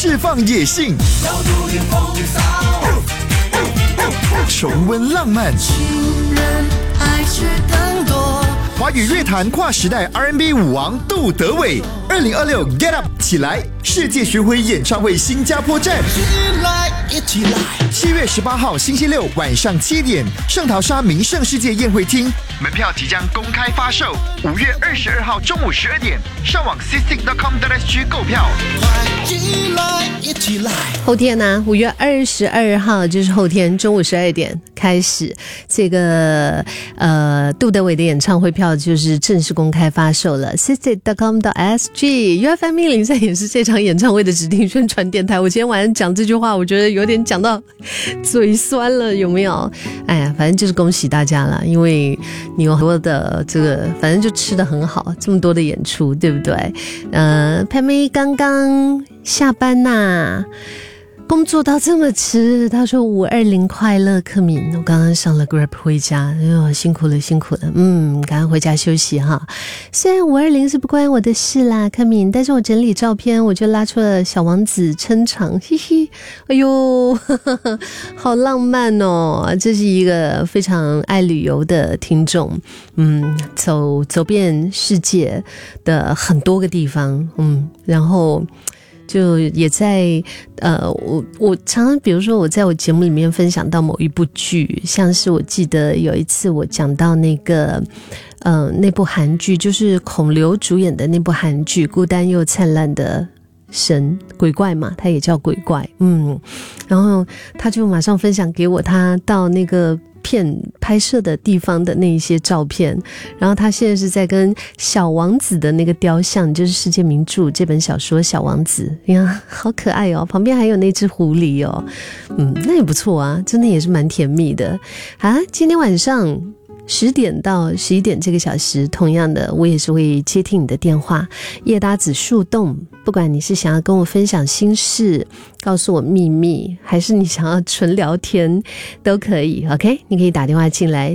释放野性，重温浪漫， 情人还缺更多。 华语乐坛跨时代 R&B 舞王杜德伟，2026 Get Up 起来世界巡回演唱会新加坡站， 一起来 7月18号星期六晚上7点，圣淘沙名胜世界宴会厅，门票即将公开发售，5月22号中午12点，上网 cctic.com.sg 购票。 一起来。 后天呢，5月22号就是后天中午12点开始，这个杜德伟的演唱会票就是正式公开发售了 cctic.com.sg。 UFM 103也是这场演唱会的指定宣传电台。我今天晚上讲这句话，我觉得有点讲到嘴酸了，有没有？哎呀，反正就是恭喜大家了，因为你有很多的这个，反正就吃得很好，这么多的演出，对不对？佩妹刚刚下班呐，工作到这么迟，他说520快乐克敏，我刚刚上了 Grab 回家，哎呦辛苦了，赶快回家休息哈。虽然520是不关我的事啦，克敏，但是我整理照片，我就拉出了小王子撑场，嘿嘿，哎呦，好浪漫哦！这是一个非常爱旅游的听众，走遍世界的很多个地方，然后就也在我常常比如说我在我节目里面分享到某一部剧，像是我记得有一次我讲到那个那部韩剧，就是孔刘主演的那部韩剧《孤单又灿烂的神》，鬼怪嘛，他也叫鬼怪，然后他就马上分享给我他到那个片拍摄的地方的那一些照片，然后他现在是在跟小王子的那个雕像，就是世界名著这本小说《小王子》，呀，好可爱哦，旁边还有那只狐狸哦，那也不错啊，真的也是蛮甜蜜的啊。今天晚上10点到11点这个小时，同样的我也是会接听你的电话，叶搭子树洞，不管你是想要跟我分享心事，告诉我秘密，还是你想要纯聊天都可以 OK， 你可以打电话进来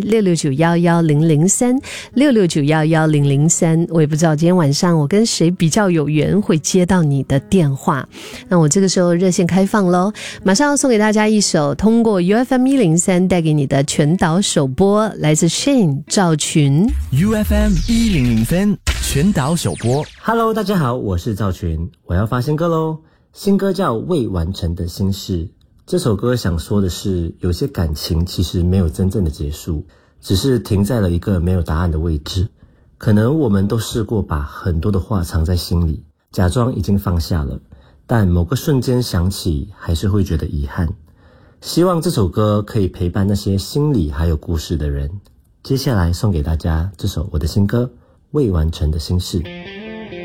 669110003 669110003。我也不知道今天晚上我跟谁比较有缘会接到你的电话，那我这个时候热线开放咯，马上要送给大家一首通过 UFM 103带给你的全岛首播，来自 Shane 赵群。 UFM 103全岛首播。 Hello， 大家好，我是赵群，我要发新歌咯。新歌叫《未完成的心事》。这首歌想说的是，有些感情其实没有真正的结束，只是停在了一个没有答案的位置。可能我们都试过把很多的话藏在心里，假装已经放下了，但某个瞬间想起，还是会觉得遗憾。希望这首歌可以陪伴那些心里还有故事的人。接下来送给大家这首我的新歌《未完成的心事》。